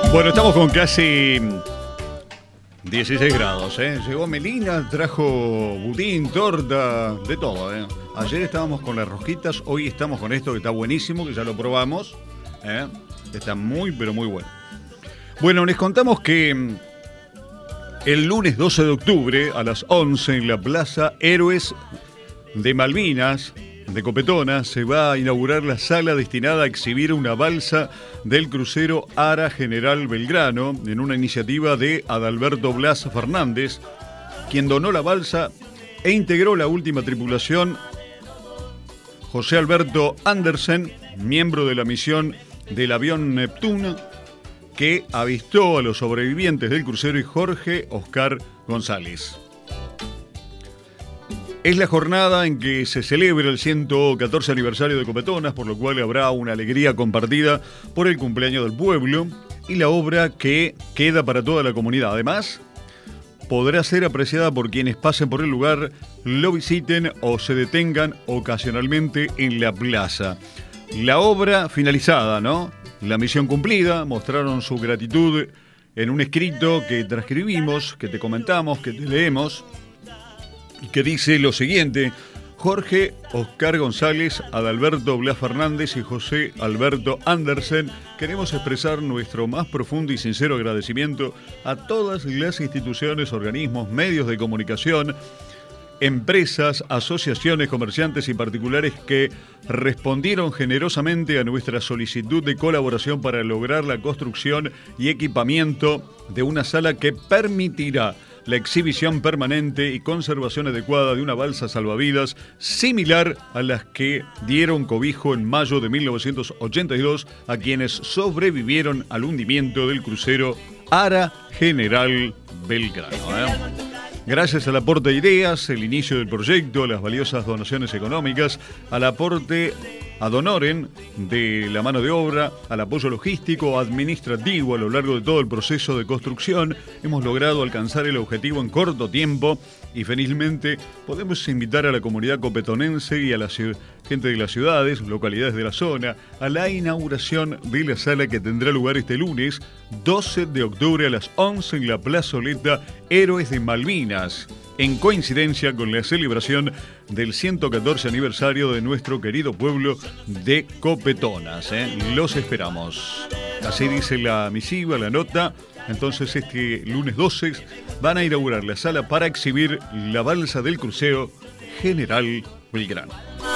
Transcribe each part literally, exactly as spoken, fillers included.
Bueno, estamos con casi dieciséis grados, ¿eh? Llegó Melina, trajo budín, torta, de todo, ¿eh? Ayer estábamos con las rosquitas, hoy estamos con esto que está buenísimo, que ya lo probamos, ¿eh? Está muy, pero muy bueno. Bueno, les contamos que el lunes doce de octubre a las once en la Plaza Héroes de Malvinas de Copetona se va a inaugurar la sala destinada a exhibir una balsa del crucero Ara General Belgrano en una iniciativa de Adalberto Blas Fernández, quien donó la balsa e integró la última tripulación José Alberto Andersen, miembro de la misión del avión Neptune, que avistó a los sobrevivientes del crucero, y Jorge Oscar González. Es la jornada en que se celebra el ciento catorce aniversario de Copetonas, por lo cual habrá una alegría compartida por el cumpleaños del pueblo y la obra que queda para toda la comunidad. Además, podrá ser apreciada por quienes pasen por el lugar, lo visiten o se detengan ocasionalmente en la plaza. La obra finalizada, ¿no? La misión cumplida, mostraron su gratitud en un escrito que transcribimos, que te comentamos, que te leemos, y que dice lo siguiente: Jorge Oscar González, Adalberto Blas Fernández y José Alberto Andersen, queremos expresar nuestro más profundo y sincero agradecimiento a todas las instituciones, organismos, medios de comunicación, empresas, asociaciones, comerciantes y particulares que respondieron generosamente a nuestra solicitud de colaboración para lograr la construcción y equipamiento de una sala que permitirá la exhibición permanente y conservación adecuada de una balsa salvavidas similar a las que dieron cobijo en mayo de mil novecientos ochenta y dos a quienes sobrevivieron al hundimiento del crucero Ara General Belgrano, ¿eh? Gracias al aporte de ideas, el inicio del proyecto, las valiosas donaciones económicas, al aporte ad honorem de la mano de obra, al apoyo logístico, administrativo a lo largo de todo el proceso de construcción, hemos logrado alcanzar el objetivo en corto tiempo y felizmente podemos invitar a la comunidad copetonense y a la gente de las ciudades, localidades de la zona, a la inauguración de la sala que tendrá lugar este lunes doce de octubre a las once en la plazoleta Héroes de Malvinas, en coincidencia con la celebración del ciento catorce aniversario de nuestro querido pueblo de Copetonas, ¿eh? Los esperamos. Así dice la misiva, la nota. Entonces este lunes doce van a inaugurar la sala para exhibir la balsa del crucero General Belgrano.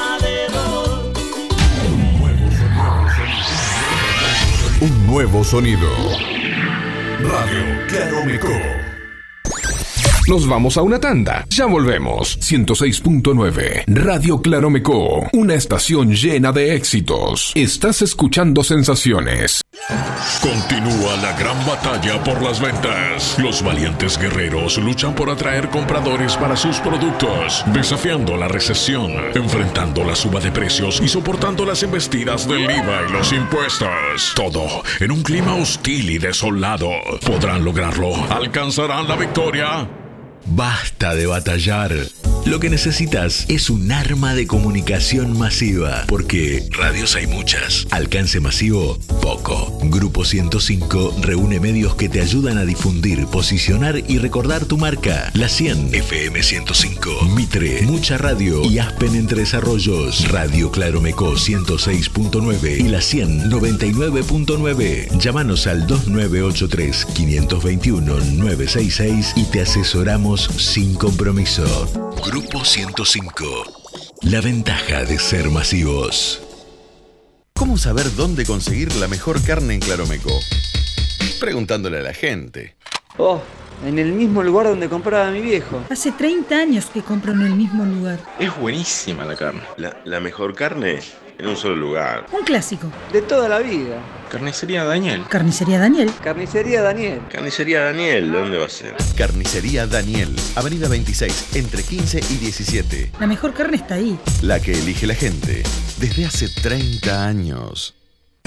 Un nuevo sonido. Radio Claromeco. Nos vamos a una tanda. Ya volvemos. ciento seis punto nueve. Radio Claromeco. Una estación llena de éxitos. Estás escuchando Sensaciones. Continúa la gran batalla por las ventas. Los valientes guerreros luchan por atraer compradores para sus productos, desafiando la recesión, enfrentando la suba de precios y soportando las embestidas del I V A y los impuestos. Todo en un clima hostil y desolado. ¿Podrán lograrlo? ¿Alcanzarán la victoria? Basta de batallar. Lo que necesitas es un arma de comunicación masiva, porque radios hay muchas, alcance masivo, poco. Grupo ciento cinco reúne medios que te ayudan a difundir, posicionar y recordar tu marca. La cien, F M ciento cinco, Mitre, Mucha Radio y Aspen Entre Desarrollos. Radio Claromeco ciento seis punto nueve y la cien, noventa y nueve punto nueve. Llámanos al dos nueve ocho tres, cinco dos uno, nueve seis seis y te asesoramos sin compromiso. Grupo ciento cinco. La ventaja de ser masivos. ¿Cómo saber dónde conseguir la mejor carne en Claromeco? Preguntándole a la gente. Oh, en el mismo lugar donde compraba mi viejo. Hace treinta años que compro en el mismo lugar. Es buenísima la carne. La, la mejor carne en un solo lugar. Un clásico. De toda la vida. Carnicería Daniel. Carnicería Daniel. Carnicería Daniel. Carnicería Daniel, ¿dónde va a ser? Carnicería Daniel, Avenida veintiséis, entre quince y diecisiete. La mejor carne está ahí. La que elige la gente desde hace treinta años.